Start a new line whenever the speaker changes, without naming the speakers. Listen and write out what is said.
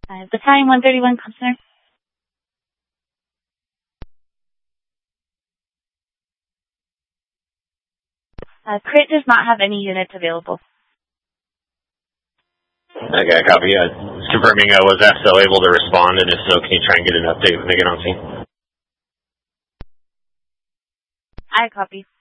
Battalion 131, Center. Crit does not have any units available.
Okay, copy. Confirming, was FSO able to respond, and if so, can you try and get an update when they get on scene?
I copy.